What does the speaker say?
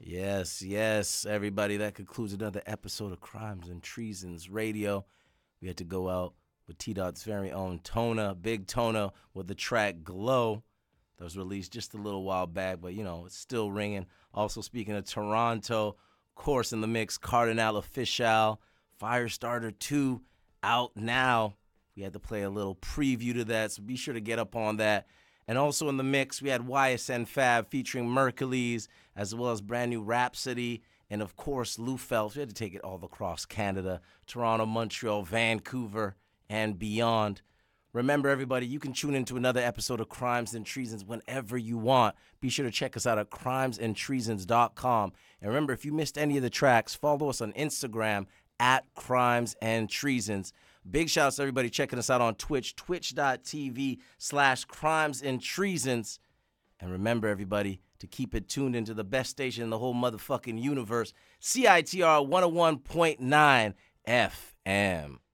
Yes, yes, everybody. That concludes another episode of Crimes and Treasons Radio. We had to go out with T Dot's very own Tona, Big Tona, with the track Glow. That was released just a little while back, but it's still ringing. Also, speaking of Toronto, of course, in the mix, Cardinal Official, Firestarter 2 out now. We had to play a little preview to that, so be sure to get up on that. And also in the mix, we had YSN Fab featuring Mercules, as well as brand new Rhapsody, and of course, Lou Phelps. We had to take it all across Canada, Toronto, Montreal, Vancouver, and beyond. Remember, everybody, you can tune into another episode of Crimes and Treasons whenever you want. Be sure to check us out at crimesandtreasons.com. And remember, if you missed any of the tracks, follow us on Instagram at Crimes and Treasons. Big shout out to everybody checking us out on Twitch, twitch.tv/Crimes and Treasons. And remember, everybody, to keep it tuned into the best station in the whole motherfucking universe, CITR 101.9 FM.